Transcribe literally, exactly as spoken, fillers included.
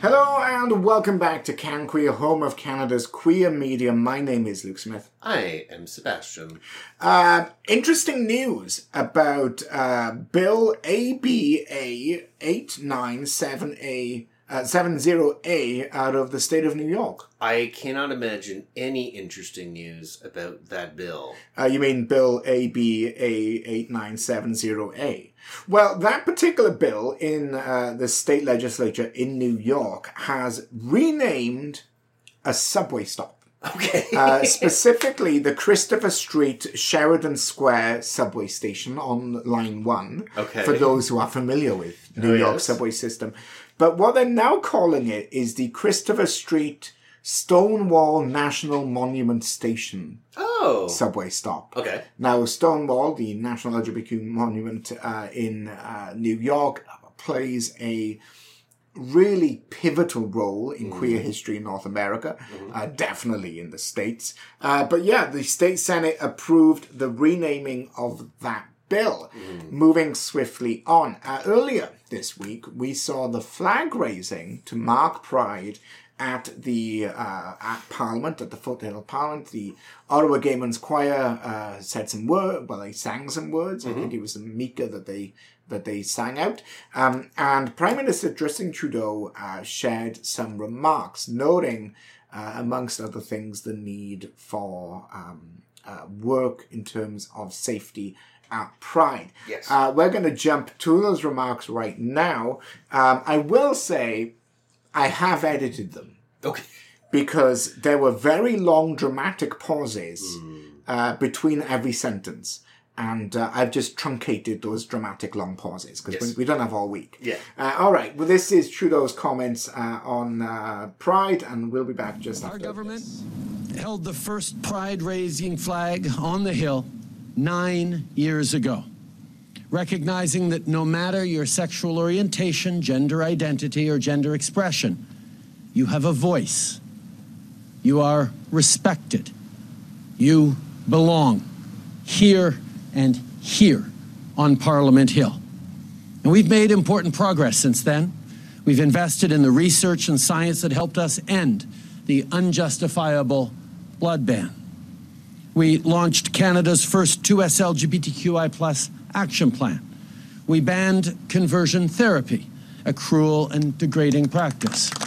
Hello and welcome back to Can Queer, home of Canada's queer media. My name is Luke Smith. I am Sebastian. Uh, interesting news about uh, Bill A B A eight nine seven A, uh, seventy A out of the state of New York. I cannot imagine any interesting news about that bill. Uh, you mean Bill A B A eight nine seven zero A? Well, that particular bill in uh, the state legislature in New York has renamed a subway stop. Okay. uh, specifically, the Christopher Street Sheridan Square subway station on Line one. Okay. For those who are familiar with New oh, York yes. subway system. But what they're now calling it is the Christopher Street Stonewall National Monument Station Oh. subway stop. Okay. Now, Stonewall, the National L G B T Q monument uh, in uh, New York, plays a really pivotal role in mm. queer history in North America, mm-hmm. uh, definitely in the States. Uh, but yeah, the state Senate approved the renaming of that bill, mm. moving swiftly on. Uh, earlier this week, we saw the flag raising to mark Pride at the uh, at Parliament, at the Foothill Parliament. The Ottawa Gay Men's Choir uh, said some words, well, they sang some words. Mm-hmm. I think it was the Mika that they that they sang out. Um, and Prime Minister Justin Trudeau uh, shared some remarks, noting, uh, amongst other things, the need for um, uh, work in terms of safety at Pride. Yes. Uh, we're going to jump to those remarks right now. Um, I will say, I have edited them. Okay. Because there were very long dramatic pauses mm. uh, between every sentence. And uh, I've just truncated those dramatic long pauses because yes. we, we don't have all week. Yeah. Uh, all right. Well, this is Trudeau's comments uh, on uh, Pride, and we'll be back just after Our government this. held the first Pride-raising flag on the Hill nine years ago, recognizing that no matter your sexual orientation, gender identity, or gender expression, you have a voice. You are respected. You belong here and here on Parliament Hill. And we've made important progress since then. We've invested in the research and science that helped us end the unjustifiable blood ban. We launched Canada's first two S L G B T Q I plus action plan. We banned conversion therapy, a cruel and degrading practice.